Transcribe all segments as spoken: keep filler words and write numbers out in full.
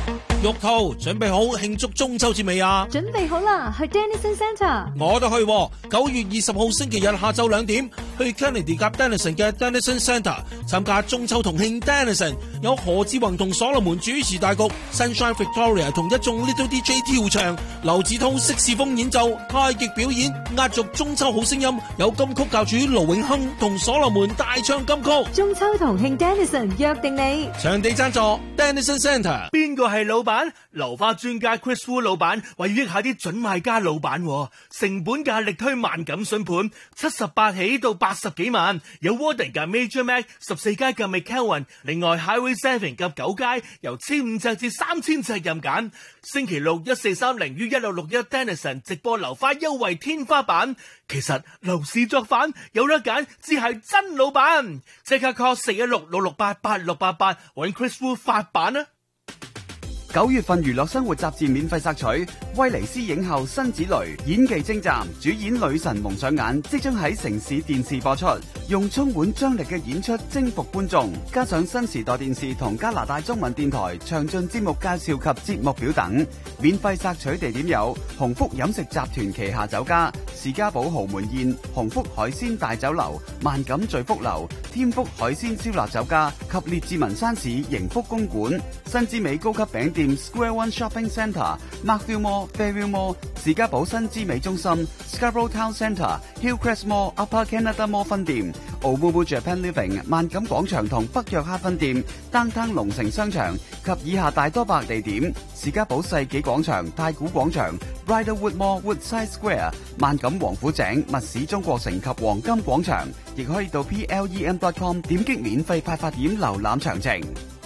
玉兔準備好慶祝中秋節未啊？ 準備好啦，去 Dennison Centre。 我都去喎，九月二十號星期日下晝兩點去 Kennedy 夾 Dennison 嘅 Dennison Centre 參加中秋同慶 Dennison， 有何志宏同所羅門主持大局 ，Sunshine Victoria 同一眾 Little D J 跳唱，劉子韜色士風演奏，太極表演，壓軸中秋好聲音，有金曲教主盧永亨同所羅門大唱金曲。 中秋同慶 Dennison 約定你， 場地贊助 Dennison Centre。 邊個係老闆？樓花專家 Chris Wu 老闆為益下啲準買家老闆，成本價力推萬錦筍盤，七十八起到八十幾萬，有 Warden 嘅 Major Mac， 十四街嘅 McKelvin， 另外 Highway Seven 及九街由千五尺至三千尺任揀。星期六一四三零於一六六一 Dennison 直播樓花優惠天花板。其實樓市作反有得揀，只係真老闆，即刻 call 四一六六六八八六八八揾 Chris Wu 發版啊！ 九月份娛樂生活雜誌免費索取，威尼斯影后辛芷蕾演技精湛，主演女神蒙上眼，即將喺城市電視播出，用充滿張力嘅演出征服觀眾，加上新時代電視同加拿大中文電台詳盡節目介紹及節目表等。免費索取地點有鴻福飲食集團旗下酒家、士嘉堡豪門宴、鴻福海鮮大酒樓、萬錦聚福樓、天福海鮮燒臘酒家及列治文山市盈福公館。新之美高級餅店 Square One Shopping Centre、Markville Mall、Fairview Mall、士嘉堡新之美中心、Scarborough Town Centre、Hillcrest Mall、Upper Canada Mall 分店、Omumu Japan Living 萬錦廣場同北約克分店、Downtown 龍城商場及以下大多百地點，士嘉堡世紀廣場、太古廣場、Riderwood Mall Woodside Square、萬錦王府井、密市中國城及黃金廣場，亦可以到 P L E M dot com 點擊免費派發點瀏覽詳情。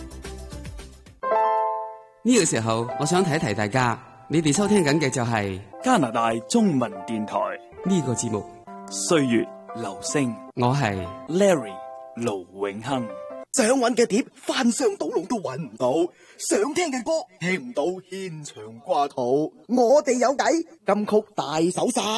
呢個時候，我想提一提大家，你哋收聽緊嘅就係加拿大中文電台呢個節目 《歲月留聲》， 我係 Larry 盧永亨。 想揾嘅碟翻箱倒籠都揾唔到，想聽嘅歌聽唔到，牽腸掛肚。我哋有計，金曲大搜殺。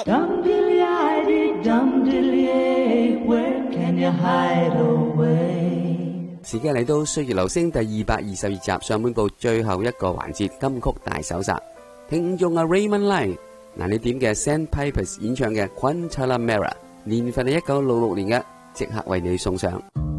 時間嚟到歲月留聲第二百二十二集上半部最後一個環節金曲大搜殺，聽眾阿 Raymond Line， 嗱你點嘅 Sandpipers 演唱嘅 Guantanamera， 年份係一九六六年嘅，即刻為你送上。